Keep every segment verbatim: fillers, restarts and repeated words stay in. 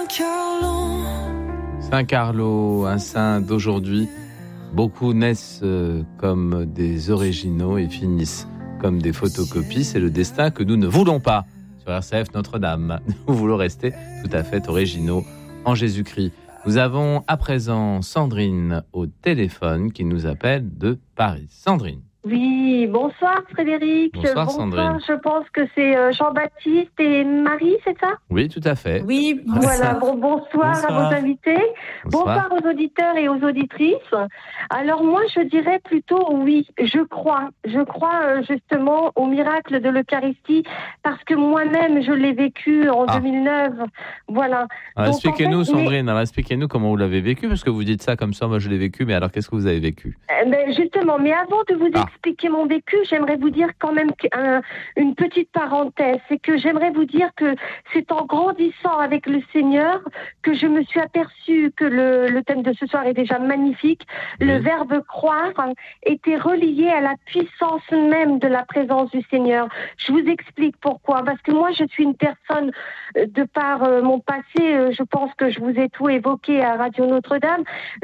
Saint Carlo, un saint d'aujourd'hui. Beaucoup naissent euh, comme des originaux et finissent comme des photocopies. C'est le destin que nous ne voulons pas sur R C F Notre-Dame. Nous voulons rester tout à fait originaux en Jésus-Christ. Nous avons à présent Sandrine au téléphone qui nous appelle de Paris. Sandrine. Oui, bonsoir Frédéric. Bonsoir, bonsoir Sandrine. Je pense que c'est Jean-Baptiste et Marie, c'est ça ? Oui, tout à fait. Oui, voilà. Bon, bonsoir, bonsoir à vos invités. Bonsoir. bonsoir aux auditeurs et aux auditrices. Alors moi, je dirais plutôt oui, je crois. Je crois justement au miracle de l'Eucharistie parce que moi-même, je l'ai vécu en ah. deux mille neuf. Voilà. Alors, Donc, expliquez-nous, en fait, Sandrine, mais... alors, expliquez-nous comment vous l'avez vécu parce que vous dites ça comme ça, moi je l'ai vécu, mais alors qu'est-ce que vous avez vécu ? eh ben, Justement, mais avant de vous ah. expliquer mon vécu, j'aimerais vous dire quand même un, une petite parenthèse. C'est que j'aimerais vous dire que c'est en grandissant avec le Seigneur que je me suis aperçue que le, le thème de ce soir est déjà magnifique. Oui. Le verbe croire était relié à la puissance même de la présence du Seigneur. Je vous explique pourquoi. Parce que moi, je suis une personne, de par euh, mon passé, euh, je pense que je vous ai tout évoqué à Radio Notre-Dame.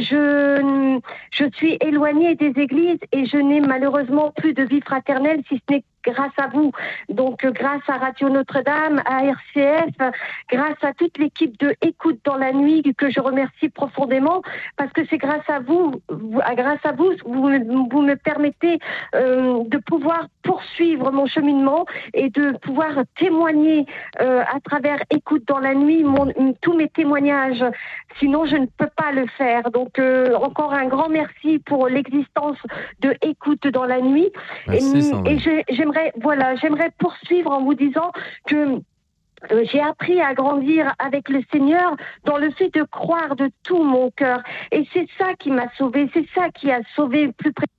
Je, je suis éloignée des églises et je n'ai malheureusement plus de vie fraternelle, si ce n'est grâce à vous. Donc, euh, grâce à Radio Notre-Dame, à R C F, grâce à toute l'équipe de Écoute dans la nuit, que je remercie profondément, parce que c'est grâce à vous, vous grâce à vous, vous, vous me permettez euh, de pouvoir poursuivre mon cheminement et de pouvoir témoigner euh, à travers Écoute dans la nuit, mon, tous mes témoignages. Sinon, je ne peux pas le faire. Donc, euh, encore un grand merci pour l'existence de Écoute dans la nuit. Merci, et, et je, j'aimerais, voilà, j'aimerais poursuivre en vous disant que Euh, j'ai appris à grandir avec le Seigneur dans le fait de croire de tout mon cœur. Et c'est ça qui m'a sauvée, c'est ça qui a sauvé plus près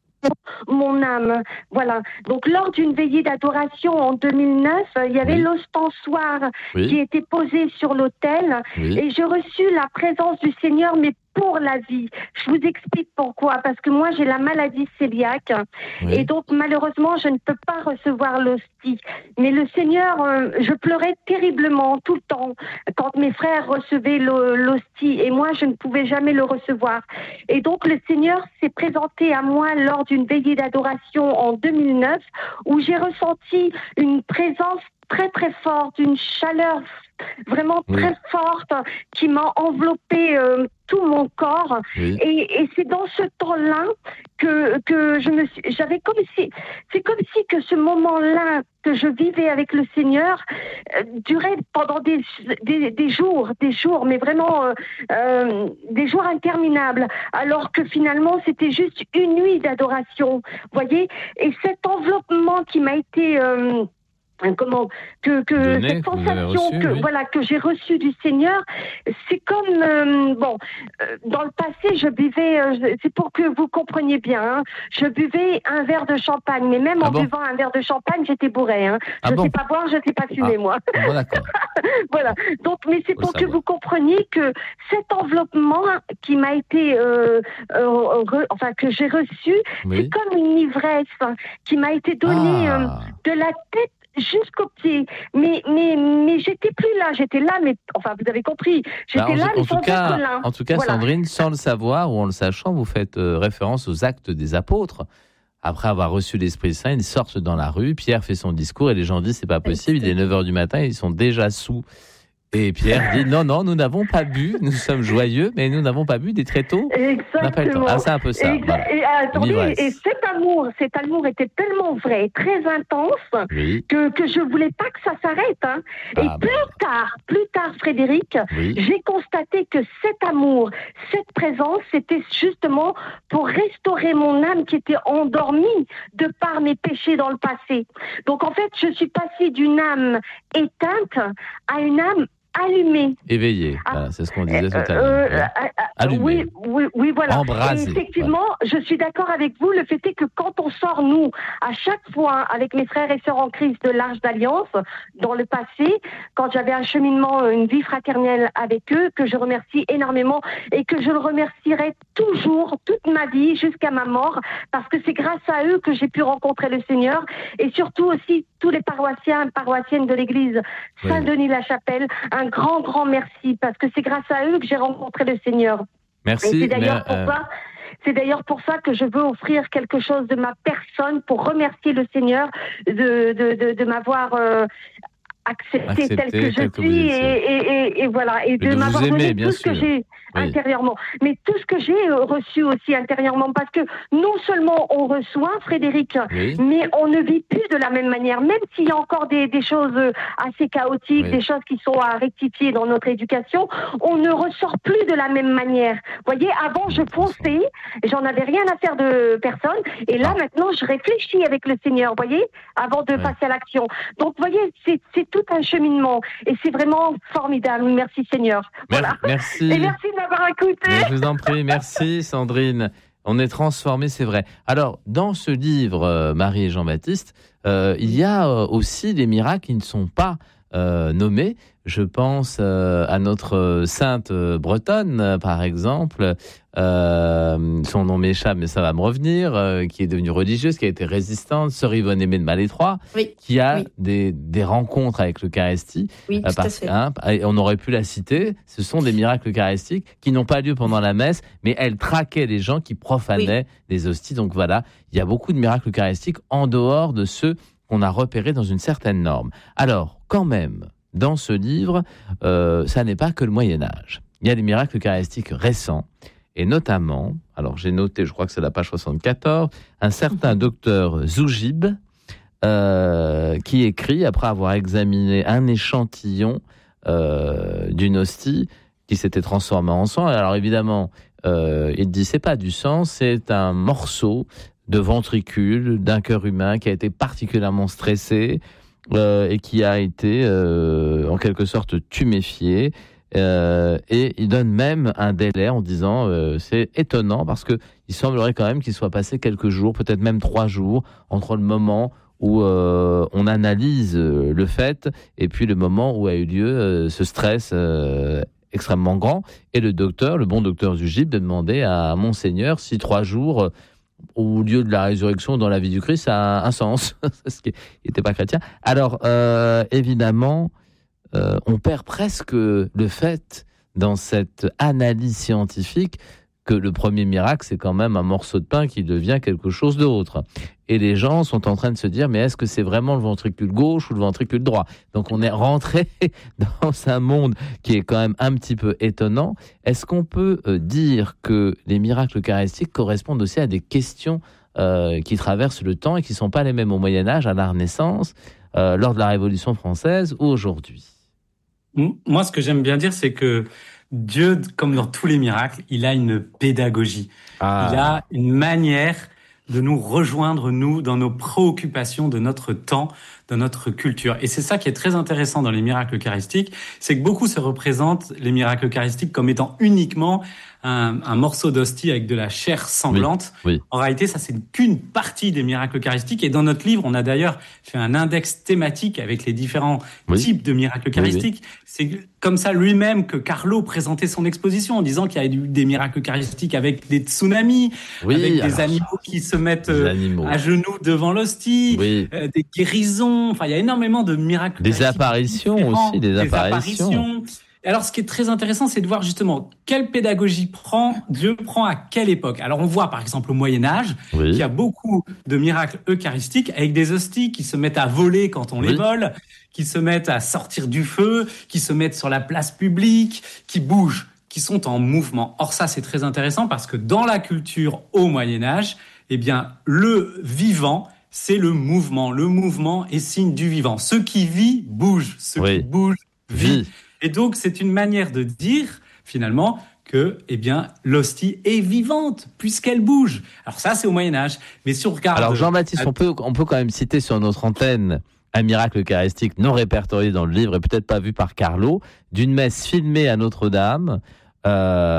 mon âme. Voilà. Donc, lors d'une veillée d'adoration en deux mille neuf, il y avait oui. l'ostensoir oui. qui était posé sur l'autel oui. et j'ai reçu la présence du Seigneur, mais pour la vie. Je vous explique pourquoi. Parce que moi, j'ai la maladie cœliaque oui. et donc, malheureusement, je ne peux pas recevoir l'hostie. Mais le Seigneur, euh, je pleurais terriblement tout le temps quand mes frères recevaient l'hostie et moi, je ne pouvais jamais le recevoir. Et donc, le Seigneur s'est présenté à moi lors d'une veillée d'adoration en deux mille neuf où j'ai ressenti une présence très, très forte, une chaleur vraiment oui. très forte qui m'a enveloppé euh, tout mon corps oui. et, et c'est dans ce temps-là que que je me suis, j'avais comme si c'est comme si que ce moment-là que je vivais avec le Seigneur euh, durait pendant des, des des jours des jours mais vraiment euh, euh, des jours interminables alors que finalement c'était juste une nuit d'adoration, voyez, et cet enveloppement qui m'a été euh, comment que, que Donné, cette sensation reçu, que oui. voilà que j'ai reçue du Seigneur, c'est comme euh, bon euh, dans le passé je buvais euh, c'est pour que vous compreniez bien hein, je buvais un verre de champagne, mais même ah en bon buvant un verre de champagne j'étais bourrée hein. ah je ne bon sais pas boire, je ne sais pas fumer ah. moi bon, d'accord. Voilà, donc mais c'est Faut pour savoir. que vous compreniez que cet enveloppement qui m'a été euh, euh, re, enfin que j'ai reçu oui. c'est comme une ivresse qui m'a été donnée ah. euh, de la tête jusqu'au pied, mais mais mais j'étais plus là, j'étais là, mais enfin vous avez compris, j'étais bah, en, là, mais sans être là. En tout cas, voilà. Sandrine, sans le savoir ou en le sachant, vous faites euh, référence aux actes des apôtres. Après avoir reçu l'Esprit Saint, ils sortent dans la rue. Pierre fait son discours et les gens disent c'est pas possible. Il est neuf heures du matin, ils sont déjà sous. Et Pierre dit non, non, nous n'avons pas bu, nous sommes joyeux, mais nous n'avons pas bu des très tôt. Exactement. Ah, c'est un peu ça. Exa- voilà. Et, attendez, et cet amour, cet amour était tellement vrai, très intense, oui. que, que je voulais pas que ça s'arrête. Hein. Et ah, plus bah. tard, plus tard, Frédéric, oui. j'ai constaté que cet amour, cette présence, c'était justement pour restaurer mon âme qui était endormie de par mes péchés dans le passé. Donc en fait, je suis passée d'une âme éteinte à une âme allumé. Éveillé, ah, voilà, c'est ce qu'on disait tout à l'heure. Euh, euh, oui, Oui, oui, voilà. Embrasé. Et effectivement, voilà. Je suis d'accord avec vous. Le fait est que quand on sort, nous, à chaque fois, avec mes frères et sœurs en Christ de l'Arche d'Alliance, dans le passé, quand j'avais un cheminement, une vie fraternelle avec eux, que je remercie énormément et que je le remercierai toujours, toute ma vie, jusqu'à ma mort, parce que c'est grâce à eux que j'ai pu rencontrer le Seigneur, et surtout aussi tous les paroissiens et paroissiennes de l'église Saint-Denis-la-Chapelle. Un grand, grand merci, parce que c'est grâce à eux que j'ai rencontré le Seigneur. Merci. Et c'est d'ailleurs mais, euh... pour ça, c'est d'ailleurs pour ça que je veux offrir quelque chose de ma personne pour remercier le Seigneur de de de, de m'avoir euh, accepté, accepté tel que je que suis et, et, et, et voilà et, et de, de m'avoir donné tout ce que j'ai oui. intérieurement, mais tout ce que j'ai reçu aussi intérieurement, parce que non seulement on reçoit, Frédéric, oui. mais on ne vit plus de la même manière, même s'il y a encore des, des choses assez chaotiques, oui. des choses qui sont à rectifier dans notre éducation, on ne ressort plus de la même manière. Vous voyez, avant je fonçais, j'en avais rien à faire de personne, et là ah. maintenant je réfléchis avec le Seigneur, vous voyez, avant de oui. passer à l'action. Donc vous voyez, c'est, c'est tout un cheminement, et c'est vraiment formidable. Merci Seigneur. Voilà. Merci. Et merci de m'avoir écouté. Mais je vous en prie, merci Sandrine. On est transformés, c'est vrai. Alors, dans ce livre, euh, Marie et Jean-Baptiste, euh, il y a euh, aussi des miracles qui ne sont pas euh, nommés. Je pense euh, à notre sainte bretonne, euh, par exemple. Euh, son nom m'échappe, mais ça va me revenir. Euh, qui est devenue religieuse, qui a été résistante, sœur Yvonne Aimée de Malétroit, oui. qui a oui. des, des rencontres avec l'Eucharistie. Oui, euh, parce, hein, on aurait pu la citer. Ce sont des miracles eucharistiques qui n'ont pas lieu pendant la messe, mais elle traquait les gens qui profanaient oui. les hosties. Donc voilà, il y a beaucoup de miracles eucharistiques en dehors de ceux qu'on a repérés dans une certaine norme. Alors, quand même, dans ce livre, euh, ça n'est pas que le Moyen-Âge. Il y a des miracles eucharistiques récents, et notamment, alors j'ai noté, je crois que c'est la page soixante-quatorze, un certain docteur Zougib, euh, qui écrit, après avoir examiné un échantillon euh, d'une hostie qui s'était transformée en sang. Alors évidemment, euh, il dit, c'est pas du sang, c'est un morceau de ventricule d'un cœur humain qui a été particulièrement stressé, Euh, et qui a été euh, en quelque sorte tuméfié, euh, et il donne même un délai en disant euh, c'est étonnant parce que il semblerait quand même qu'il soit passé quelques jours, peut-être même trois jours entre le moment où euh, on analyse le fait et puis le moment où a eu lieu euh, ce stress euh, extrêmement grand, et le docteur, le bon docteur Zougib, de demander à Monseigneur si trois jours euh, au lieu de la résurrection dans la vie du Christ, ça a un sens, parce qu'il n'était pas chrétien. Alors, euh, évidemment, euh, on perd presque le fait, dans cette analyse scientifique, que le premier miracle, c'est quand même un morceau de pain qui devient quelque chose d'autre. Et les gens sont en train de se dire, mais est-ce que c'est vraiment le ventricule gauche ou le ventricule droit ? Donc on est rentré dans un monde qui est quand même un petit peu étonnant. Est-ce qu'on peut dire que les miracles eucharistiques correspondent aussi à des questions euh, qui traversent le temps et qui ne sont pas les mêmes au Moyen-Âge, à la Renaissance, euh, lors de la Révolution française ou aujourd'hui ? Moi, ce que j'aime bien dire, c'est que Dieu, comme dans tous les miracles, il a une pédagogie. Ah. Il a une manière de nous rejoindre, nous, dans nos préoccupations de notre temps, de notre culture. Et c'est ça qui est très intéressant dans les miracles eucharistiques, c'est que beaucoup se représentent les miracles eucharistiques comme étant uniquement un, un morceau d'hostie avec de la chair sanglante. Oui, oui. En réalité, ça, c'est qu'une partie des miracles eucharistiques. Et dans notre livre, on a d'ailleurs fait un index thématique avec les différents oui. types de miracles eucharistiques. Oui, oui. C'est comme ça lui-même que Carlo présentait son exposition, en disant qu'il y a eu des miracles eucharistiques avec des tsunamis, oui, avec des alors, animaux qui se mettent euh, à genoux devant l'hostie, oui. euh, des guérisons. Enfin, il y a énormément de miracles. Des apparitions aussi, des, des apparitions. apparitions. Alors, ce qui est très intéressant, c'est de voir justement quelle pédagogie prend Dieu prend à quelle époque. Alors, on voit par exemple au Moyen-Âge oui. qu'il y a beaucoup de miracles eucharistiques avec des hosties qui se mettent à voler quand on oui. les vole, qui se mettent à sortir du feu, qui se mettent sur la place publique, qui bougent, qui sont en mouvement. Or, ça, c'est très intéressant parce que dans la culture au Moyen-Âge, eh bien, le vivant, c'est le mouvement. Le mouvement est signe du vivant. Ce qui vit bouge. Ce oui. qui bouge vit. Et donc, c'est une manière de dire, finalement, que, eh bien, l'hostie est vivante, puisqu'elle bouge. Alors ça, c'est au Moyen-Âge. Mais si on regarde... Alors, Jean-Baptiste, à... on peut, on peut quand même citer sur notre antenne un miracle eucharistique non répertorié dans le livre et peut-être pas vu par Carlo, d'une messe filmée à Notre-Dame, euh,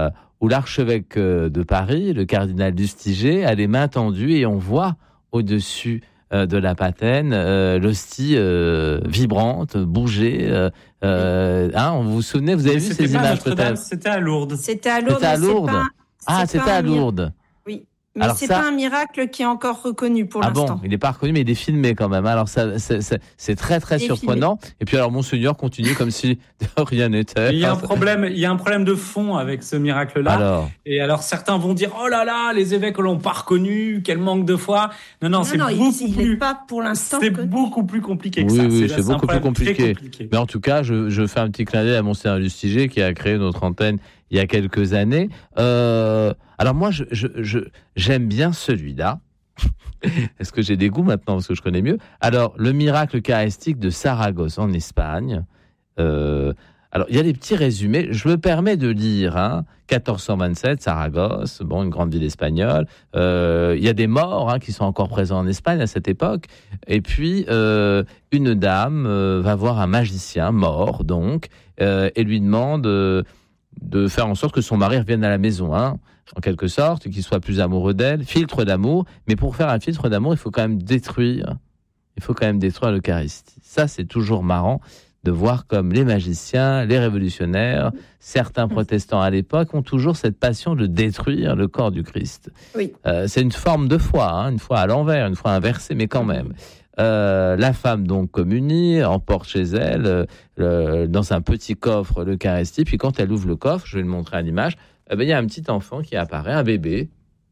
où l'archevêque de Paris, le cardinal Lustiger, a les mains tendues et on voit au-dessus euh, de la patène euh, l'hostie euh, vibrante, bouger. Euh, euh, hein, vous vous souvenez, vous avez vu ces images peut-être ? C'était à Lourdes. C'était à Lourdes. C'était à Lourdes. Pas, ah, c'était à Lourdes. Oui. Mais Alors c'est ça... pas un miracle qui est encore reconnu pour ah l'instant. Ah bon, il n'est pas reconnu, mais il est filmé quand même. Alors ça, c'est, c'est, c'est très très il surprenant. Et puis alors Monseigneur continue comme si rien n'était. Il y a un problème, il y a un problème de fond avec ce miracle-là. Alors... Et alors certains vont dire oh là là, les évêques l'ont pas reconnu, quel manque de foi. Non non, non c'est non, beaucoup il, plus. Il pas pour l'instant. C'est que... beaucoup plus compliqué que oui, ça. Oui, c'est, c'est, c'est beaucoup plus compliqué. compliqué. Mais en tout cas, je, je fais un petit clin d'œil à Monseigneur Lustiger qui a créé notre antenne il y a quelques années. Euh, alors moi, je, je, je, j'aime bien celui-là. Est-ce que j'ai des goûts maintenant parce que je connais mieux ? Alors, le miracle eucharistique de Saragosse en Espagne. Euh, alors, il y a des petits résumés. Je me permets de lire. Hein, quatorze cent vingt-sept, Saragosse, bon, une grande ville espagnole. Euh, il y a des morts hein, qui sont encore présents en Espagne à cette époque. Et puis, euh, une dame euh, va voir un magicien mort, donc, euh, et lui demande euh, de faire en sorte que son mari revienne à la maison. Hein, en quelque sorte, qu'il soit plus amoureux d'elle, filtre d'amour, mais pour faire un filtre d'amour, il faut quand même détruire, il faut quand même détruire l'Eucharistie. Ça, c'est toujours marrant de voir comme les magiciens, les révolutionnaires, certains protestants à l'époque ont toujours cette passion de détruire le corps du Christ. Oui. Euh, c'est une forme de foi, hein, une foi à l'envers, une foi inversée, mais quand même. Euh, la femme donc communie, emporte chez elle, euh, le, dans un petit coffre, l'Eucharistie, puis quand elle ouvre le coffre, je vais le montrer à l'image, il ben, y a un petit enfant qui apparaît, un bébé,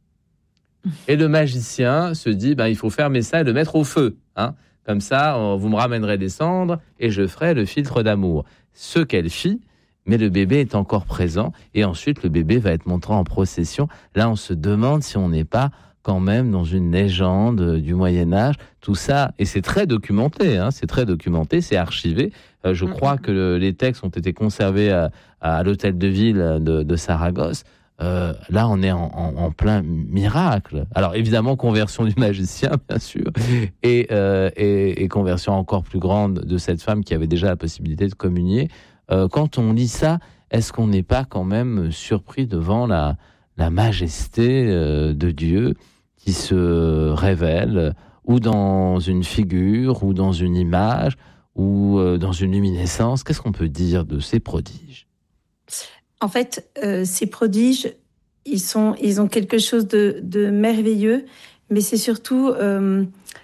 et le magicien se dit, ben, il faut fermer ça et le mettre au feu. Hein. Comme ça, on, vous me ramènerez des cendres et je ferai le filtre d'amour. Ce qu'elle fit, mais le bébé est encore présent, et ensuite le bébé va être montré en procession. Là, on se demande si on n'est pas quand même dans une légende du Moyen-Âge, tout ça, et c'est très documenté, hein, c'est très documenté, c'est archivé. Euh, je crois que le, les textes ont été conservés à, à l'hôtel de ville de, de Saragosse. Euh, là, on est en, en, en plein miracle. Alors, évidemment, conversion du magicien, bien sûr, et, euh, et, et conversion encore plus grande de cette femme qui avait déjà la possibilité de communier. Euh, quand on lit ça, est-ce qu'on n'est pas quand même surpris devant la, la majesté euh, de Dieu qui se révèle, ou dans une figure, ou dans une image, ou euh, dans une luminescence? Qu'est-ce qu'on peut dire de ces prodiges ? En fait, euh, ces prodiges, ils, sont, ils ont quelque chose de, de merveilleux, mais c'est surtout, euh,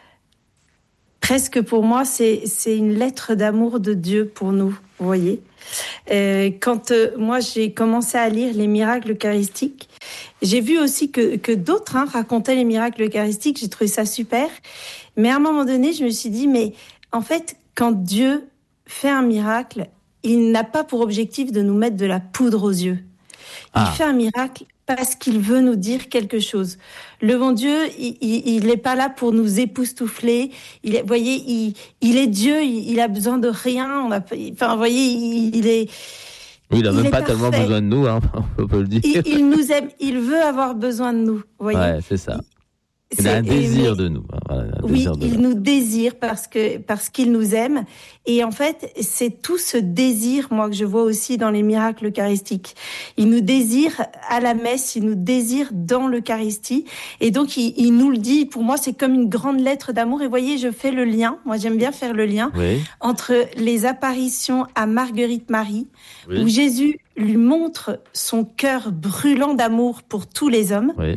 presque pour moi, c'est, c'est une lettre d'amour de Dieu pour nous, vous voyez. Euh, quand euh, moi, j'ai commencé à lire les miracles eucharistiques, j'ai vu aussi que, que d'autres hein, racontaient les miracles eucharistiques, j'ai trouvé ça super. Mais à un moment donné, je me suis dit, mais en fait, quand Dieu fait un miracle, il n'a pas pour objectif de nous mettre de la poudre aux yeux. Il ah. fait un miracle parce qu'il veut nous dire quelque chose. Le bon Dieu, il n'est pas là pour nous époustoufler. Il est, vous voyez, il, il est Dieu, il, il a besoin de rien. On a, enfin, vous voyez, il, il est... Oui, il n'a même pas parfait. Tellement besoin de nous, hein, on peut le dire. Il, il nous aime, il veut avoir besoin de nous, vous voyez. Ouais, c'est ça. Il c'est, a un désir mais, de nous. Voilà, un oui, désir de il nous désire parce que parce qu'il nous aime. Et en fait, c'est tout ce désir, moi, que je vois aussi dans les miracles eucharistiques. Il nous désire à la messe, il nous désire dans l'Eucharistie. Et donc, il, il nous le dit. Pour moi, c'est comme une grande lettre d'amour. Et vous voyez, je fais le lien. Moi, j'aime bien faire le lien oui. entre les apparitions à Marguerite Marie, oui. où Jésus lui montre son cœur brûlant d'amour pour tous les hommes. Oui.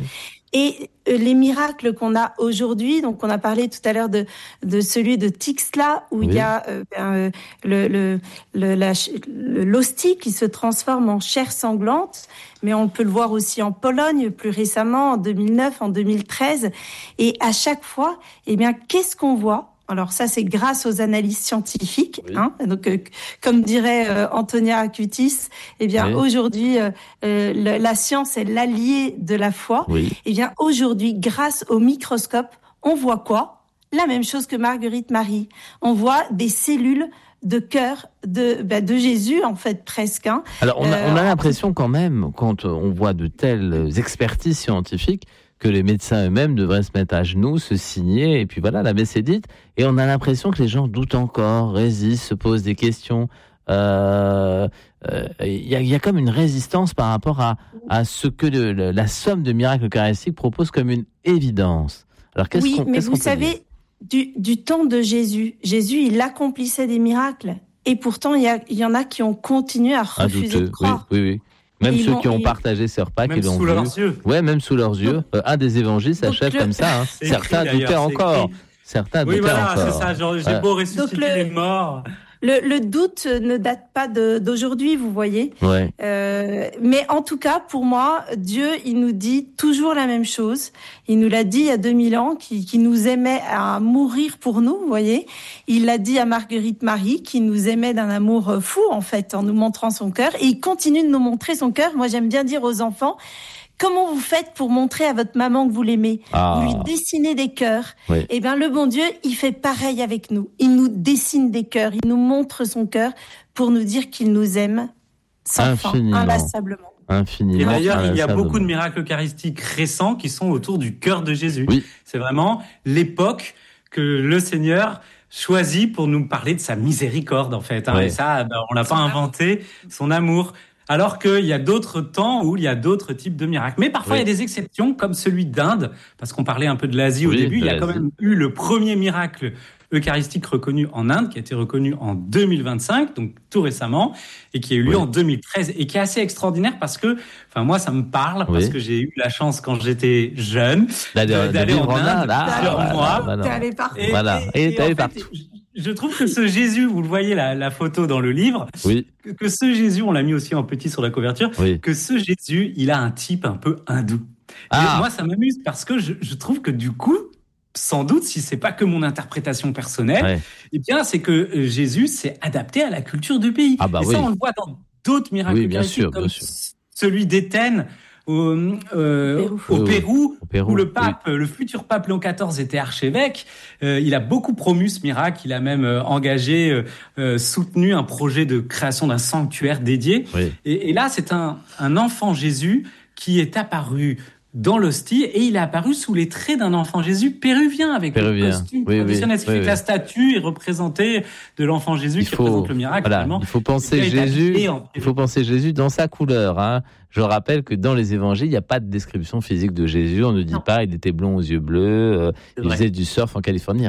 Et les miracles qu'on a aujourd'hui, donc on a parlé tout à l'heure de de celui de Tixla où oui. il y a euh, ben, le le le la, le l'hostie qui se transforme en chair sanglante, mais on peut le voir aussi en Pologne plus récemment en deux mille neuf, en deux mille treize, et à chaque fois, eh bien qu'est-ce qu'on voit? Alors ça, c'est grâce aux analyses scientifiques. Oui. Hein. Donc, euh, comme dirait euh, Antonia Acutis, eh bien oui. aujourd'hui, euh, euh, le, la science est l'allié de la foi. Oui. Eh bien aujourd'hui, grâce au microscope, on voit quoi ? La même chose que Marguerite Marie. On voit des cellules de cœur de bah, de Jésus, en fait, presque. Hein. Alors, on a, euh, on a l'impression quand même, quand on voit de telles expertises scientifiques, que les médecins eux-mêmes devraient se mettre à genoux, se signer, et puis voilà, la messe est dite. Et on a l'impression que les gens doutent encore, résistent, se posent des questions. euh, euh, y a, il y a comme une résistance par rapport à, à ce que le, le, la somme de miracles eucharistiques propose comme une évidence. Alors, qu'est-ce oui, qu'on, mais qu'est-ce vous qu'on savez, du, du temps de Jésus, Jésus, il accomplissait des miracles. Et pourtant, il y, a, il y en a qui ont continué à refuser douteux, de croire. Oui, oui, oui. Même ceux qui ont et... partagé ces repas, même qui l'ont sous vu. leurs yeux. Ouais, même sous leurs yeux. Euh, un des évangiles s'achève le... comme ça. Hein. Certains écrit, doutaient encore. Écrit. Certains oui, doutaient voilà, encore. c'est ça. Genre, j'ai ouais. beau ressusciter le... les morts. Le, le doute ne date pas de, d'aujourd'hui, vous voyez. Ouais. Euh, mais en tout cas, pour moi, Dieu, il nous dit toujours la même chose. Il nous l'a dit il y a deux mille ans, qu'il, qu'il nous aimait à mourir pour nous, vous voyez. Il l'a dit à Marguerite Marie, qui nous aimait d'un amour fou, en fait, en nous montrant son cœur. Et il continue de nous montrer son cœur. Moi, j'aime bien dire aux enfants, comment vous faites pour montrer à votre maman que vous l'aimez? Ah. Vous lui dessinez des cœurs. Oui. Eh bien, le bon Dieu, il fait pareil avec nous. Il nous dessine des cœurs, il nous montre son cœur pour nous dire qu'il nous aime sans fin, inlassablement. Infiniment. Et d'ailleurs, il y a inlassablement. beaucoup de miracles eucharistiques récents qui sont autour du cœur de Jésus. Oui. C'est vraiment l'époque que le Seigneur choisit pour nous parler de sa miséricorde, en fait. Hein. Oui. Et ça, ben, on l'a pas inventé, son amour. Alors qu'il y a d'autres temps où il y a d'autres types de miracles. Mais parfois, oui. il y a des exceptions, comme celui d'Inde, parce qu'on parlait un peu de l'Asie oui, au début. Il y a quand même eu le premier miracle eucharistique reconnu en Inde, qui a été reconnu en deux mille vingt-cinq, donc tout récemment, et qui a eu lieu oui. en deux mille treize, et qui est assez extraordinaire parce que, enfin moi, ça me parle, oui. parce que j'ai eu la chance, quand j'étais jeune, d'aller, d'aller en Inde, Inde ah, plusieurs voilà, mois. Voilà. T'es allé partout. Et, voilà. Et, et, et t'es allé en fait, partout. Je trouve que ce Jésus, vous le voyez la, la photo dans le livre, oui. que, que ce Jésus, on l'a mis aussi en petit sur la couverture, oui. que ce Jésus, il a un type un peu hindou. Ah. Et moi, ça m'amuse parce que je, je trouve que du coup, sans doute, si c'est pas que mon interprétation personnelle, ouais. eh bien, c'est que Jésus s'est adapté à la culture du pays. Ah bah Et oui. ça, on le voit dans d'autres miracles oui, bien sûr, comme bien sûr. celui d'Éthenne au, euh, Pérou. au, Pérou, au Pérou, où le pape, oui. le futur pape Léon quatorze était archevêque. Euh, il a beaucoup promu ce miracle. Il a même euh, engagé, euh, soutenu un projet de création d'un sanctuaire dédié. Oui. Et, et là, c'est un, un enfant Jésus qui est apparu dans l'hostie, et il est apparu sous les traits d'un enfant Jésus péruvien, avec péruvien. le costume oui, traditionnel. Oui, ce qui fait oui, que oui. la statue est représentée de l'enfant Jésus il qui faut, représente le miracle. Voilà, il faut penser Jésus. Il faut penser Jésus dans sa couleur. Hein. Je rappelle que dans les évangiles, il n'y a pas de description physique de Jésus. On ne dit non. pas il était blond aux yeux bleus, euh, il faisait du surf en Californie.